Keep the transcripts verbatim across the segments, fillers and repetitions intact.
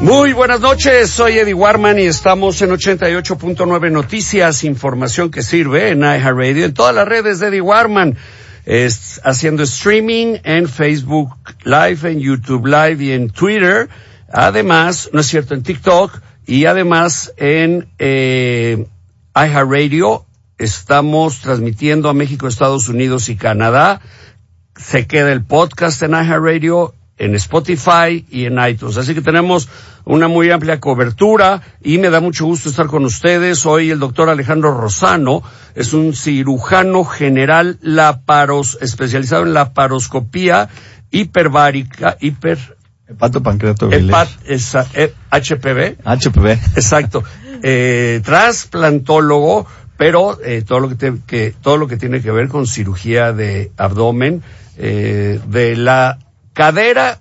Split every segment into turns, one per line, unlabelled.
Muy buenas noches, soy Eddie Warman y estamos en ochenta y ocho punto nueve Noticias, información que sirve en iHeartRadio, en todas las redes de Eddie Warman, es, haciendo streaming en Facebook Live, en YouTube Live y en Twitter, además, no es cierto, en TikTok, y además en eh, iHeartRadio estamos transmitiendo a México, Estados Unidos y Canadá. Se queda el podcast en iHeartRadio, en Spotify y en iTunes. Así que tenemos una muy amplia cobertura y me da mucho gusto estar con ustedes. Hoy el doctor Alejandro Rosano es un cirujano general laparos, especializado en laparoscopía hiperbárica, hiper...
Hepatopancreatobiliar.
Hepat, esa, eh, H P V.
H P V.
Exacto. Eh, trasplantólogo, pero eh, todo lo que, te, que todo lo que tiene que ver con cirugía de abdomen, eh, de la cadera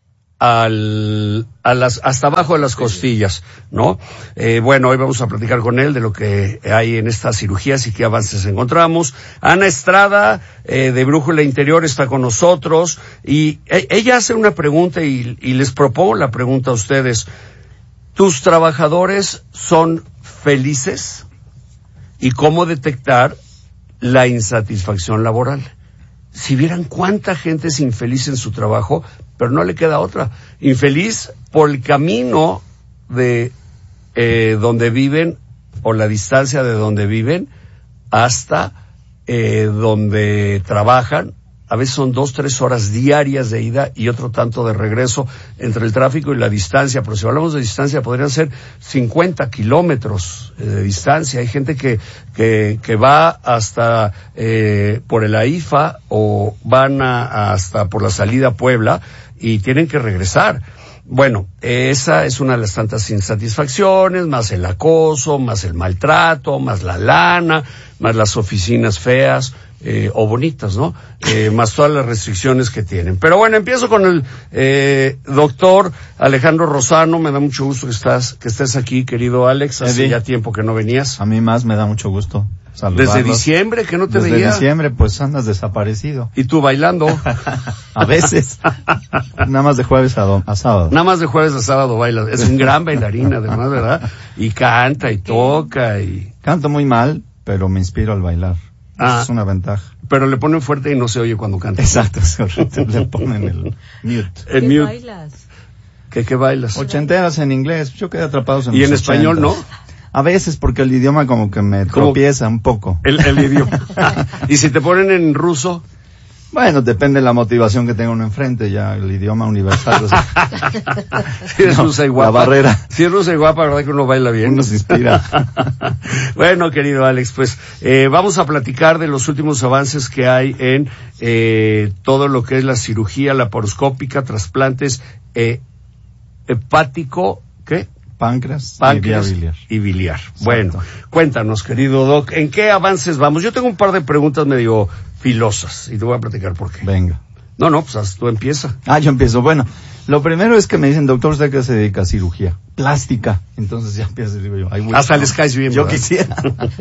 al, a las, hasta abajo de las costillas, ¿no? Eh, bueno, hoy vamos a platicar con él de lo que hay en estas cirugías y qué avances encontramos. Ana Estrada, eh, de Brújula Interior, está con nosotros y eh, ella hace una pregunta y, y les propongo la pregunta a ustedes. ¿Tus trabajadores son felices? ¿Y cómo detectar la insatisfacción laboral? Si vieran cuánta gente es infeliz en su trabajo, pero no le queda otra. Infeliz por el camino de eh, donde viven o la distancia de donde viven hasta eh, donde trabajan. A veces son dos, tres horas diarias de ida y otro tanto de regreso entre el tráfico y la distancia. Pero si hablamos de distancia, podrían ser cincuenta kilómetros eh, de distancia. Hay gente que que, que va hasta eh, por el A I F A o van a, hasta por la salida a Puebla y tienen que regresar. Bueno, esa es una de las tantas insatisfacciones, más el acoso, más el maltrato, más la lana, más las oficinas feas, eh, o bonitas, ¿no? Eh, más todas las restricciones que tienen. Pero bueno, empiezo con el, eh, doctor Alejandro Rosano. Me da mucho gusto que estás, que estés aquí, querido Alex. Hace
Eddie,
ya tiempo que no venías.
A mí más me da mucho gusto saludarlos.
Desde diciembre que no te
Desde
veía.
Desde diciembre, pues andas desaparecido.
Y tú bailando.
A veces. Nada más de jueves a, do, a sábado.
Nada más de jueves a sábado bailas. Es un gran bailarín, además, ¿verdad? Y canta y toca y...
Canto muy mal, pero me inspiro al bailar.
Ah,
es una ventaja.
Pero le ponen fuerte y no se oye cuando canta.
Exacto, es correcto. Le ponen el mute.
El
¿Qué
mute.
bailas?
¿Qué, qué bailas?
Ochenteras en inglés. Yo quedé atrapado en
¿Y
los
en español
ochentas.
no?
A veces, porque el idioma como que me
¿Cómo?
tropieza un poco.
El, el idioma. ¿Y si te ponen en ruso?
Bueno, depende de la motivación que tenga uno enfrente, ya el idioma universal. O sea,
si eres
no,
rusa y guapa.
la barrera.
Si es rusa y guapa, verdad que uno baila bien.
Uno se inspira.
Bueno, querido Alex, pues eh, vamos a platicar de los últimos avances que hay en eh, todo lo que es la cirugía laparoscópica, trasplantes eh, hepático, ¿qué?
Páncreas,
Páncreas
y biliar.
y biliar.
Exacto.
Bueno, cuéntanos, querido Doc, ¿en qué avances vamos? Yo tengo un par de preguntas medio filosas y te voy a platicar por qué.
Venga.
No, no, pues tú empieza.
Ah, yo empiezo. Bueno, lo primero es que me dicen, doctor, ¿usted qué se dedica a cirugía? Plástica. Entonces ya empiezo, digo yo. Ay,
Hasta les caes bien,
Yo
¿verdad?
quisiera.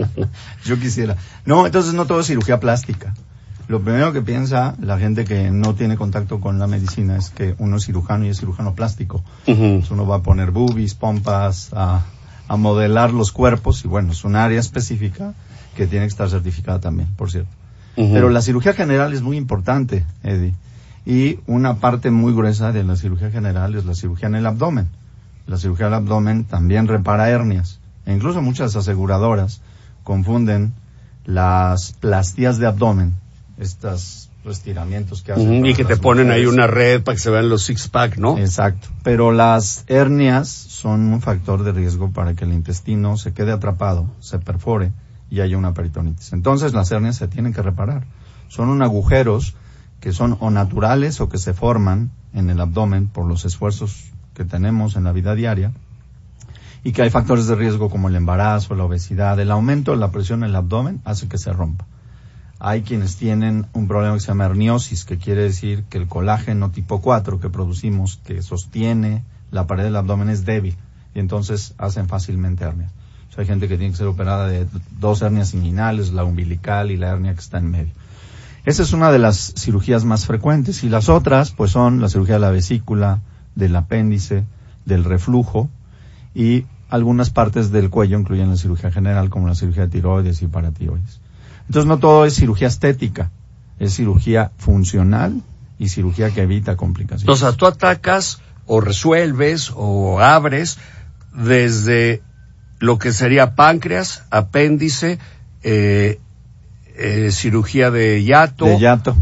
Yo quisiera. No, entonces no todo es cirugía plástica. Lo primero que piensa la gente que no tiene contacto con la medicina es que uno es cirujano y es cirujano plástico.
Uh-huh.
Entonces uno va a poner boobies, pompas, a, a modelar los cuerpos y bueno, es un área específica que tiene que estar certificada también, por cierto. Uh-huh. Pero la cirugía general es muy importante, Eddie. Y una parte muy gruesa de la cirugía general es la cirugía en el abdomen. La cirugía del abdomen también repara hernias. E incluso muchas aseguradoras confunden las plastías de abdomen, estos estiramientos que hacen.
Uh-huh. Y que te ponen mujeres ahí una red para que se vean los six-pack, ¿no?
Exacto. Pero las hernias son un factor de riesgo para que el intestino se quede atrapado, se perfore y haya una peritonitis. Entonces las hernias se tienen que reparar. Son un agujeros que son o naturales o que se forman en el abdomen por los esfuerzos que tenemos en la vida diaria y que hay factores de riesgo como el embarazo, la obesidad, el aumento de la presión en el abdomen hace que se rompa. Hay quienes tienen un problema que se llama herniosis, que quiere decir que el colágeno tipo cuatro que producimos, que sostiene la pared del abdomen, es débil y entonces hacen fácilmente hernias. O sea, hay gente que tiene que ser operada de dos hernias inguinales, la umbilical y la hernia que está en medio. Esa es una de las cirugías más frecuentes y las otras pues son la cirugía de la vesícula, del apéndice, del reflujo, y algunas partes del cuello incluyen la cirugía general, como la cirugía de tiroides y paratiroides. Entonces no todo es cirugía estética, es cirugía funcional y cirugía que evita complicaciones.
O sea, tú atacas o resuelves o abres desde lo que sería páncreas, apéndice, eh, eh, cirugía de hiato,
de hiato,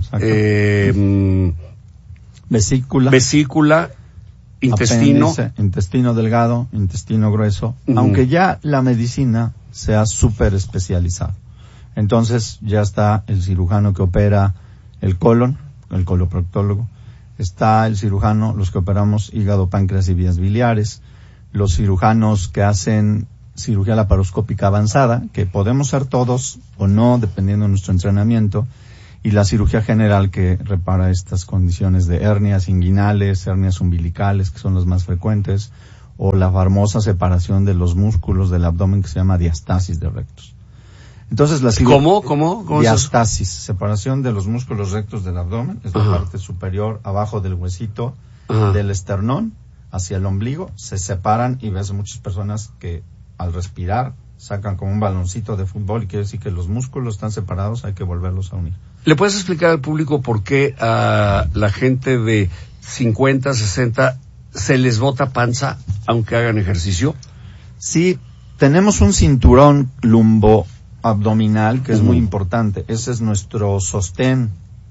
eh,
vesícula,
vesícula, intestino,
apéndice, intestino delgado, intestino grueso,
uh-huh.
aunque ya la medicina sea súper especializada. Entonces ya está el cirujano que opera el colon, el coloproctólogo, está el cirujano, los que operamos hígado, páncreas y vías biliares, los cirujanos que hacen cirugía laparoscópica avanzada, que podemos ser todos o no, dependiendo de nuestro entrenamiento, y la cirugía general que repara estas condiciones de hernias inguinales, hernias umbilicales, que son las más frecuentes, o la famosa separación de los músculos del abdomen que se llama diastasis de rectos. Entonces la cirugía...
¿Cómo? ¿Cómo? ¿Cómo
diastasis, separación de los músculos rectos del abdomen, es la
Ajá.
parte superior, abajo del huesito,
Ajá.
del esternón, hacia el ombligo, se separan y ves muchas personas que al respirar sacan como un baloncito de fútbol y quiere decir que los músculos están separados, hay que volverlos a unir.
¿Le puedes explicar al público por qué a la gente de cincuenta, sesenta se les bota panza aunque hagan ejercicio?
Sí, tenemos un cinturón lumboabdominal que es
uh-huh.
muy importante. Ese es nuestro sostén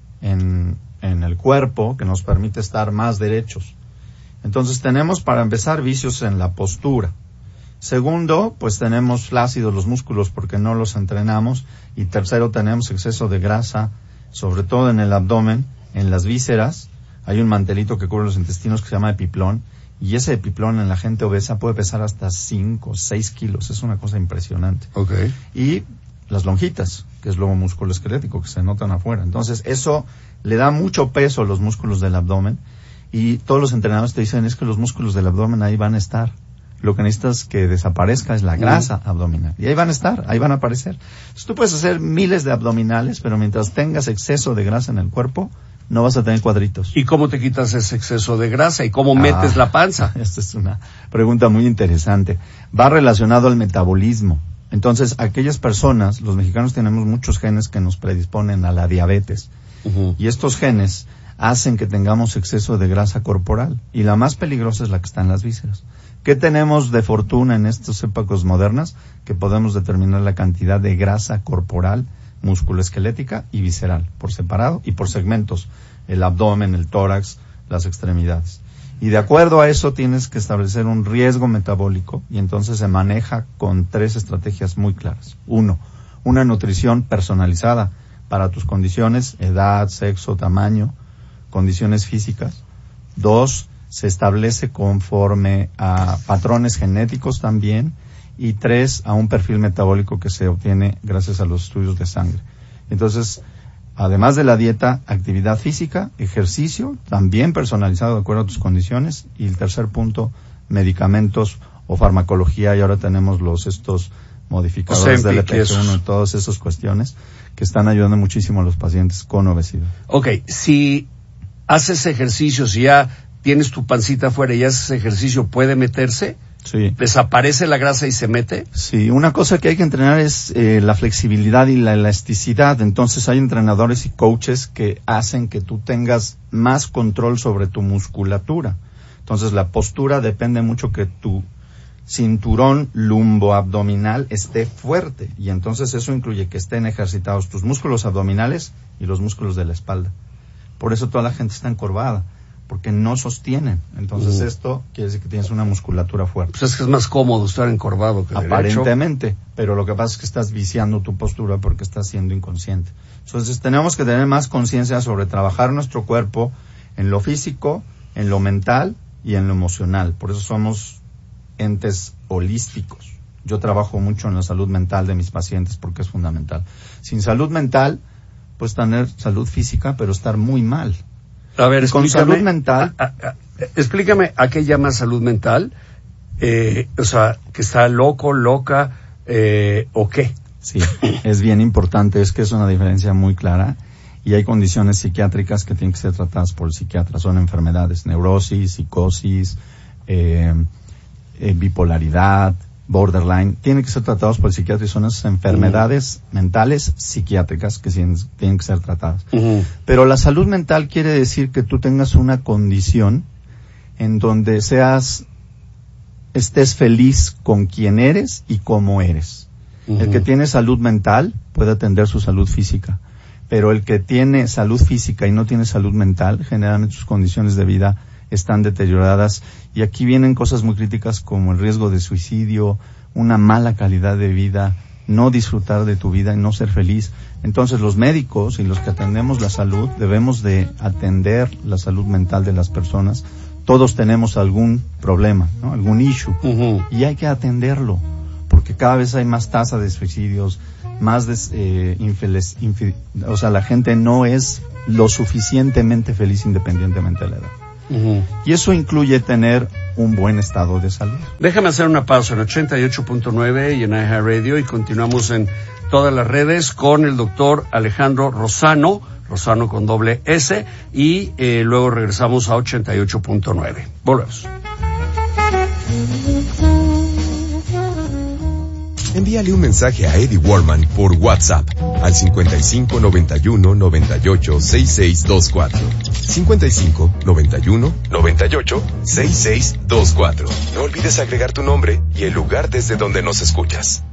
en, en el cuerpo que nos permite estar más derechos. Entonces tenemos, para empezar, vicios en la postura. Segundo, pues tenemos flácidos los músculos porque no los entrenamos. Y tercero, tenemos exceso de grasa, sobre todo en el abdomen, en las vísceras. Hay un mantelito que cubre los intestinos que se llama epiplón. Y ese epiplón en la gente obesa puede pesar hasta cinco, seis kilos. Es una cosa impresionante.
Okay.
Y las lonjitas, que es lobo músculo esquelético, que se notan afuera. Entonces, eso le da mucho peso a los músculos del abdomen. Y todos los entrenadores te dicen, es que los músculos del abdomen ahí van a estar. Lo que necesitas que desaparezca es la grasa mm. abdominal. Y ahí van a estar, ahí van a aparecer. Entonces, tú puedes hacer miles de abdominales, pero mientras tengas exceso de grasa en el cuerpo, no vas a tener cuadritos.
¿Y cómo te quitas ese exceso de grasa? ¿Y cómo metes ah, la panza?
Esta es una pregunta muy interesante. Va relacionado al metabolismo. Entonces, aquellas personas, los mexicanos tenemos muchos genes que nos predisponen a la diabetes. Uh-huh. Y estos genes hacen que tengamos exceso de grasa corporal. Y la más peligrosa es la que está en las vísceras. ¿Qué tenemos de fortuna en estas épocas modernas? Que podemos determinar la cantidad de grasa corporal, musculoesquelética y visceral, por separado y por segmentos, el abdomen, el tórax, las extremidades. Y de acuerdo a eso tienes que establecer un riesgo metabólico y entonces se maneja con tres estrategias muy claras. Uno, una nutrición personalizada para tus condiciones, edad, sexo, tamaño, condiciones físicas. Dos, se establece conforme a patrones genéticos también. Y tres, a un perfil metabólico que se obtiene gracias a los estudios de sangre. Entonces, además de la dieta, actividad física, ejercicio, también personalizado de acuerdo a tus condiciones. Y el tercer punto, medicamentos o farmacología. Y ahora tenemos los estos modificadores del L P uno y todas esas cuestiones que están ayudando muchísimo a los pacientes con obesidad.
Ok, si haces ejercicio, si ya tienes tu pancita afuera y haces ejercicio, ¿puede meterse?
Sí.
¿Desaparece la grasa y se mete?
Sí, una cosa que hay que entrenar es eh, la flexibilidad y la elasticidad. Entonces hay entrenadores y coaches que hacen que tú tengas más control sobre tu musculatura. Entonces la postura depende mucho que tu cinturón lumboabdominal esté fuerte. Y entonces eso incluye que estén ejercitados tus músculos abdominales y los músculos de la espalda. Por eso toda la gente está encorvada, porque no sostienen. Entonces uh. esto quiere decir que tienes una musculatura fuerte.
Pues es que es más cómodo estar encorvado que
aparentemente,
derecho.
Pero lo que pasa es que estás viciando tu postura porque estás siendo inconsciente. Entonces tenemos que tener más conciencia sobre trabajar nuestro cuerpo en lo físico, en lo mental y en lo emocional. Por eso somos entes holísticos. Yo trabajo mucho en la salud mental de mis pacientes porque es fundamental. Sin salud mental, puedes tener salud física, pero estar muy mal.
A ver,
con salud mental.
A, a, a, explícame a qué llamas salud mental, eh, o sea, que está loco, loca, eh, o qué.
Sí, es bien importante, es que es una diferencia muy clara y hay condiciones psiquiátricas que tienen que ser tratadas por el psiquiatra, son enfermedades, neurosis, psicosis, eh, eh, bipolaridad, borderline, tienen que ser tratados por el psiquiatra y son esas enfermedades uh-huh. mentales psiquiátricas que tienen que ser tratadas. Uh-huh. Pero la salud mental quiere decir que tú tengas una condición en donde seas, estés feliz con quien eres y cómo eres. Uh-huh. El que tiene salud mental puede atender su salud física, pero el que tiene salud física y no tiene salud mental, generalmente sus condiciones de vida están deterioradas, y aquí vienen cosas muy críticas como el riesgo de suicidio, una mala calidad de vida, no disfrutar de tu vida y no ser feliz. Entonces los médicos y los que atendemos la salud debemos de atender la salud mental de las personas. Todos tenemos algún problema, ¿no? Algún issue, uh-huh. y hay que atenderlo, porque cada vez hay más tasa de suicidios, más de, eh, infeliz, infi, o sea, la gente no es lo suficientemente feliz independientemente de la edad. Uh-huh. Y eso incluye tener un buen estado de salud.
Déjame hacer una pausa en ochenta y ocho punto nueve y en iHeartRadio, y continuamos en todas las redes con el doctor Alejandro Rossano, Rossano con doble S, y eh, luego regresamos a ochenta y ocho punto nueve. Volvemos.
Envíale un mensaje a Eddie Warman por WhatsApp al cincuenta y cinco noventa y uno noventa y ocho sesenta y seis veinticuatro. cincuenta y cinco noventa y uno noventa y ocho sesenta y seis veinticuatro. No olvides agregar tu nombre y el lugar desde donde nos escuchas.